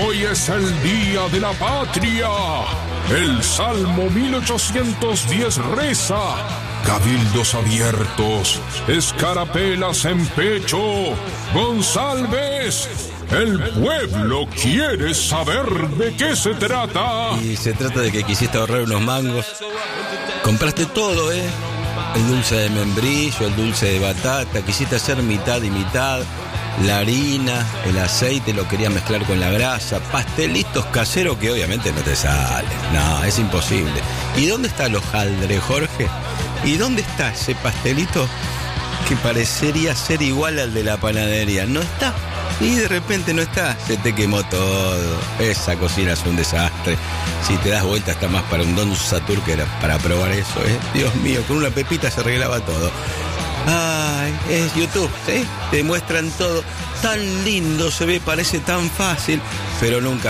Hoy es el Día de la Patria. El Salmo 1810 reza: cabildos abiertos, escarapelas en pecho. González, el pueblo quiere saber de qué se trata. Y se trata de que quisiste ahorrar unos mangos. Compraste todo, El dulce de membrillo, el dulce de batata. Quisiste hacer mitad y mitad. La harina, el aceite, lo quería mezclar con la grasa. Pastelitos caseros que obviamente no te salen. No, es imposible. ¿Y dónde está el hojaldre, Jorge? ¿Y dónde está ese pastelito que parecería ser igual al de la panadería? No está. Y de repente no está. Se te quemó todo. Esa cocina es un desastre. Si te das vuelta está más para un Don Satur que era para probar eso, Dios mío, con una pepita se arreglaba todo. Ay, es YouTube, ¿sí? Te muestran todo. Tan lindo se ve, parece tan fácil, pero nunca